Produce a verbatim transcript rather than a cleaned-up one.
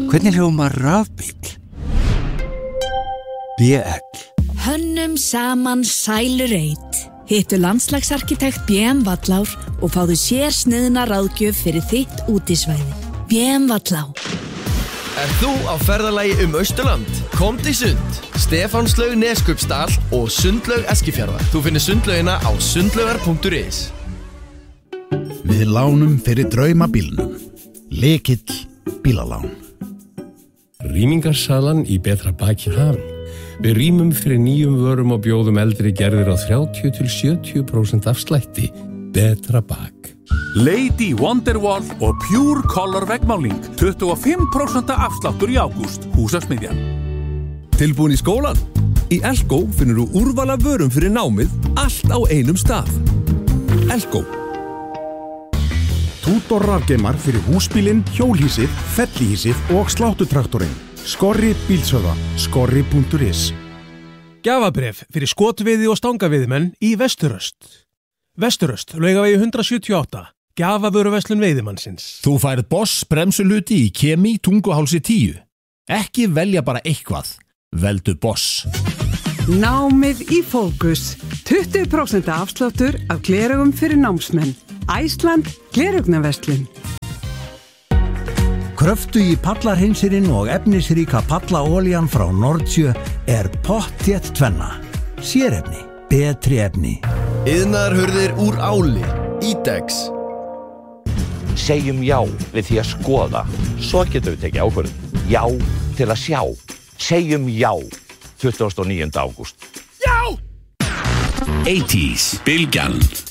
Hvernig hljómar rafbíll? B L. Hönnum saman sælureit. Hittu landslagsarkitekt B M Vallár og fáðu sér sniðna ráðgjöf fyrir þitt útisvæði. B M Vallár. Er þú á ferðalagi um Austurland? Komdu í sund. Stefánslaug Neskupsdal og Sundlaug Eskifjarðar. Þú finnir sundlaugina á sundlaugar punktur is. Við lánum fyrir draumabílnum. Lykill bílalán. Rýmingarsalan í betra baki hafin. Við rýmum fyrir nýjum vörum og bjóðum eldri gerðir á þrjátíu til sjötíu prósent afslætti. Betra bak. Lady Wonderwall og Pure Color veggmáling. tuttugu og fimm prósent afsláttur í ágúst. Húsasmiðjan. Tilbúin í skólan? Í Elko finnur þú úrval af vörum fyrir námið allt á einum stað. Elko. Tudor rafgeimar fyrir húsbílinn, hjólhýsið, fellihýsið og sláttutraktorinn. Skorri bílsöða. Skorri punktur is. Gjafabréf fyrir skotveiði og stangaveiðimenn í Vesturöst. Vesturöst, Laugavegi hundrað sjötíu og átta. Gjafavöruverslun veiðimannsins. Þú færð Boss bremsuluti í Kemi Tunguhálsi tíu. Ekki velja bara eitthvað. Veldu Boss. Námið í fókus. tuttugu prósent afsláttur af gleraugum fyrir námsmenn. Æsland gleraugnarverslun. Kröftu í pallarhinsirinn og efnisríka pallaolían frá Nordsjö er pottþétt tvenna. Sérefni, betri efni. Iðnaðarhurðir úr áli. Ítex. Segjum já við því að skoða. Svo getum við tekið ákvörðun. Já til að sjá. Segjum já. tuttugasta og níunda ágúst. Já! eighties, Bylgjan.